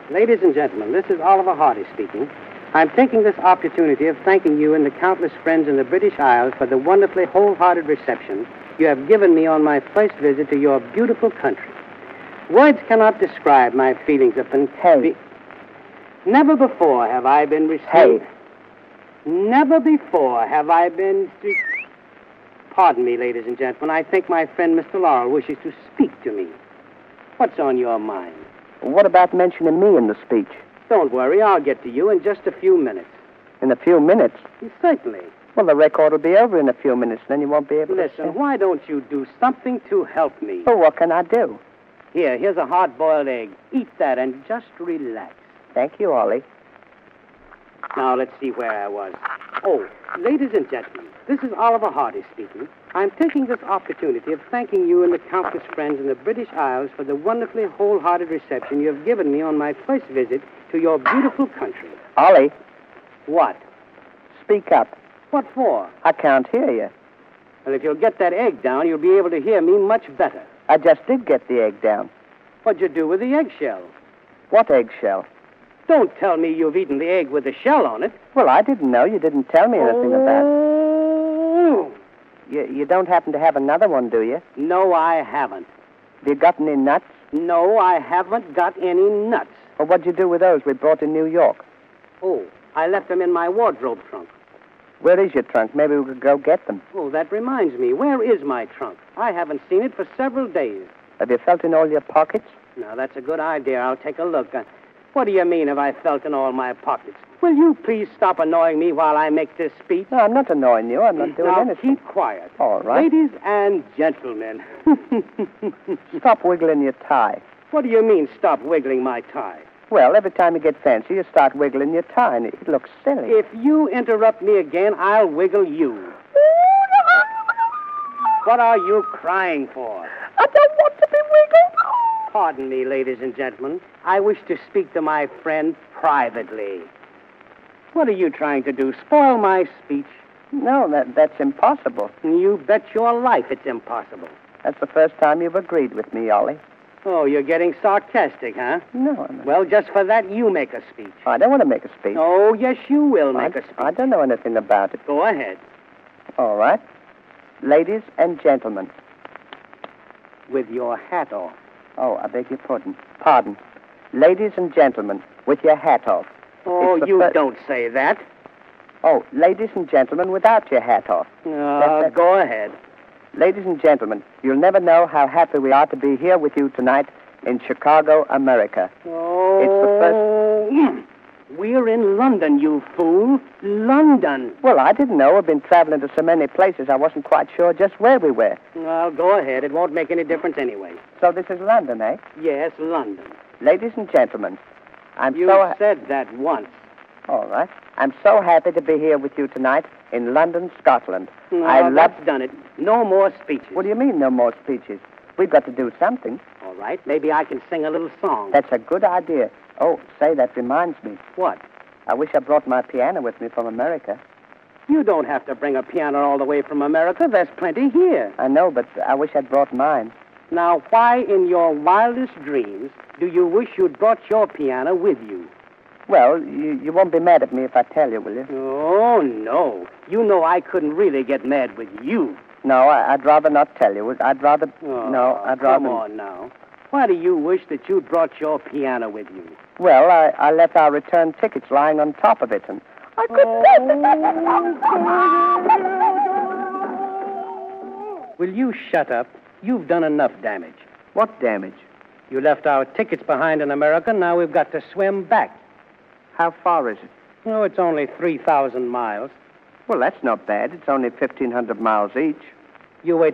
Ladies and gentlemen, this is Oliver Hardy speaking. I'm taking this opportunity of thanking you and the countless friends in the British Isles for the wonderfully wholehearted reception you have given me on my first visit to your beautiful country. Words cannot describe my feelings of Never before have I been received. Never before have I been... Pardon me, ladies and gentlemen. I think my friend Mr. Laurel wishes to speak to me. What's on your mind? What about mentioning me in the speech? Don't worry, I'll get to you in just a few minutes. In a few minutes? Certainly. Well, the record will be over in a few minutes, then you won't be able to... Listen, why don't you do something to help me? Well, what can I do? Here's a hard-boiled egg. Eat that and just relax. Thank you, Ollie. Now, let's see where I was. Oh, ladies and gentlemen, this is Oliver Hardy speaking. I'm taking this opportunity of thanking you and the countless friends in the British Isles for the wonderfully wholehearted reception you have given me on my first visit to your beautiful country. Ollie. What? Speak up. What for? I can't hear you. Well, if you'll get that egg down, you'll be able to hear me much better. I just did get the egg down. What'd you do with the eggshell? What eggshell? Don't tell me you've eaten the egg with the shell on it. Well, I didn't know. You didn't tell me anything about it. You don't happen to have another one, do you? No, I haven't. Have you got any nuts? No, I haven't got any nuts. Well, what'd you do with those we brought in New York? Oh, I left them in my wardrobe trunk. Where is your trunk? Maybe we could go get them. Oh, that reminds me. Where is my trunk? I haven't seen it for several days. Have you felt in all your pockets? Now, that's a good idea. I'll take a look. What do you mean, have I felt in all my pockets? Will you please stop annoying me while I make this speech? No, I'm not annoying you. I'm not doing now, anything. Keep quiet. All right. Ladies and gentlemen. Stop wiggling your tie. What do you mean, stop wiggling my tie? Well, every time you get fancy, you start wiggling your tie, and it looks silly. If you interrupt me again, I'll wiggle you. What are you crying for? I don't want to be wiggled. Pardon me, ladies and gentlemen. I wish to speak to my friend privately. What are you trying to do? Spoil my speech? No, that's impossible. You bet your life it's impossible. That's the first time you've agreed with me, Ollie. Oh, you're getting sarcastic, huh? No, I'm not. Well, just for that, you make a speech. I don't want to make a speech. Oh, yes, you will make a speech. I don't know anything about it. Go ahead. All right. Ladies and gentlemen. With your hat off. Oh, I beg your pardon. Ladies and gentlemen, with your hat off. Oh, you don't say that. Oh, ladies and gentlemen, without your hat off. Go ahead. Ladies and gentlemen, you'll never know how happy we are to be here with you tonight in Chicago, America. Oh, it's the first... We're in London, you fool. London. Well, I didn't know. I've been traveling to so many places, I wasn't quite sure just where we were. Well, go ahead. It won't make any difference anyway. So this is London, eh? Yes, London. Ladies and gentlemen, You said that once. All right. I'm so happy to be here with you tonight in London, Scotland. That's done it. No more speeches. What do you mean, no more speeches? We've got to do something. All right. Maybe I can sing a little song. That's a good idea. Oh, say, that reminds me. What? I wish I brought my piano with me from America. You don't have to bring a piano all the way from America. There's plenty here. I know, but I wish I'd brought mine. Now, why in your wildest dreams do you wish you'd brought your piano with you? Well, you won't be mad at me if I tell you, will you? Oh, no. You know I couldn't really get mad with you. No, I'd rather not tell you. I'd rather... Come on now. Why do you wish that you'd brought your piano with you? Well, I left our return tickets lying on top of it, and I couldn't... Will you shut up? You've done enough damage. What damage? You left our tickets behind in America. Now we've got to swim back. How far is it? Oh, it's only 3,000 miles. Well, that's not bad. It's only 1,500 miles each. You wait